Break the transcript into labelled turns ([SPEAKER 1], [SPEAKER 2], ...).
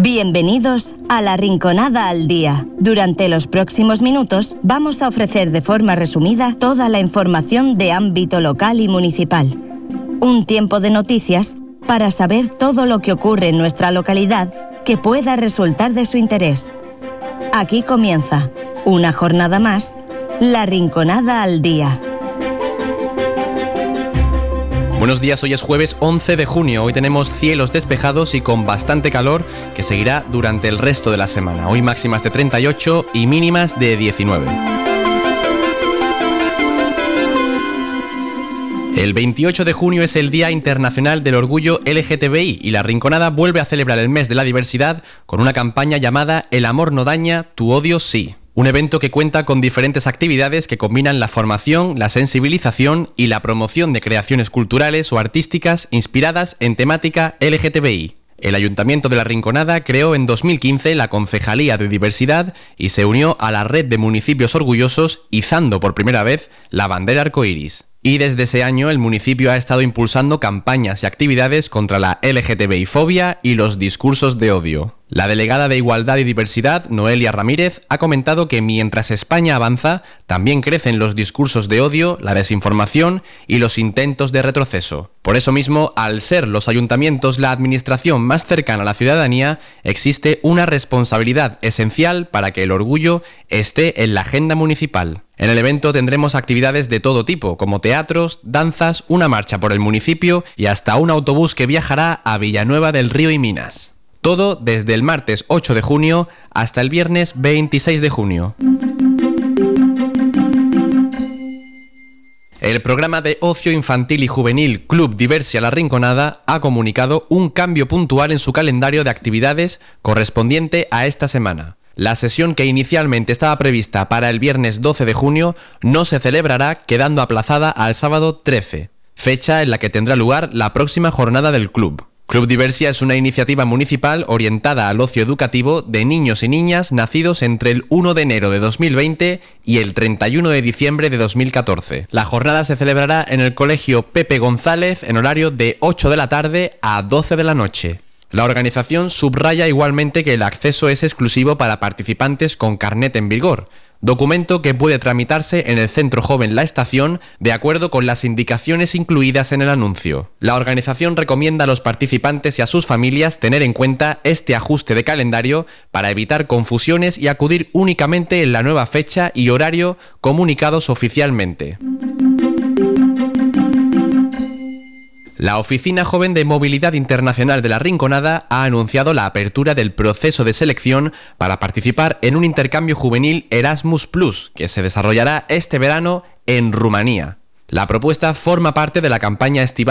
[SPEAKER 1] Bienvenidos a La Rinconada al Día. Durante los próximos minutos vamos a ofrecer de forma resumida toda la información de ámbito local y municipal. Un tiempo de noticias para saber todo lo que ocurre en nuestra localidad que pueda resultar de su interés. Aquí comienza, una jornada más, La Rinconada al Día.
[SPEAKER 2] Buenos días, hoy es jueves 11 de junio, hoy tenemos cielos despejados y con bastante calor que seguirá durante el resto de la semana. Hoy máximas de 38 y mínimas de 19. El 28 de junio es el Día Internacional del Orgullo LGTBI y La Rinconada vuelve a celebrar el mes de la diversidad con una campaña llamada El amor no daña, tu odio sí. Un evento que cuenta con diferentes actividades que combinan la formación, la sensibilización y la promoción de creaciones culturales o artísticas inspiradas en temática LGTBI. El Ayuntamiento de La Rinconada creó en 2015 la Concejalía de Diversidad y se unió a la red de municipios orgullosos izando por primera vez la bandera arcoíris. Y desde ese año el municipio ha estado impulsando campañas y actividades contra la LGTBI-fobia y los discursos de odio. La delegada de Igualdad y Diversidad, Noelia Ramírez, ha comentado que mientras España avanza, también crecen los discursos de odio, la desinformación y los intentos de retroceso. Por eso mismo, al ser los ayuntamientos la administración más cercana a la ciudadanía, existe una responsabilidad esencial para que el orgullo esté en la agenda municipal. En el evento tendremos actividades de todo tipo, como teatros, danzas, una marcha por el municipio y hasta un autobús que viajará a Villanueva del Río y Minas. Todo desde el martes 8 de junio hasta el viernes 26 de junio. El programa de ocio infantil y juvenil Club Diversia La Rinconada ha comunicado un cambio puntual en su calendario de actividades correspondiente a esta semana. La sesión que inicialmente estaba prevista para el viernes 12 de junio no se celebrará, quedando aplazada al sábado 13, fecha en la que tendrá lugar la próxima jornada del club. Club Diversia es una iniciativa municipal orientada al ocio educativo de niños y niñas nacidos entre el 1 de enero de 2020 y el 31 de diciembre de 2014. La jornada se celebrará en el Colegio Pepe González en horario de 8 de la tarde a 12 de la noche. La organización subraya igualmente que el acceso es exclusivo para participantes con carnet en vigor, documento que puede tramitarse en el Centro Joven La Estación de acuerdo con las indicaciones incluidas en el anuncio. La organización recomienda a los participantes y a sus familias tener en cuenta este ajuste de calendario para evitar confusiones y acudir únicamente en la nueva fecha y horario comunicados oficialmente. La Oficina Joven de Movilidad Internacional de La Rinconada ha anunciado la apertura del proceso de selección para participar en un intercambio juvenil Erasmus+, que se desarrollará este verano en Rumanía. La propuesta forma parte de la campaña estival